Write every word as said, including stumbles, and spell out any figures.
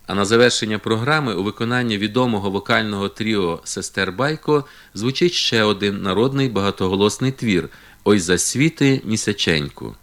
А на завершення програми у виконанні відомого вокального тріо «Сестер Байко» звучить ще один народний багатоголосний твір «Ой засвіти місяченьку».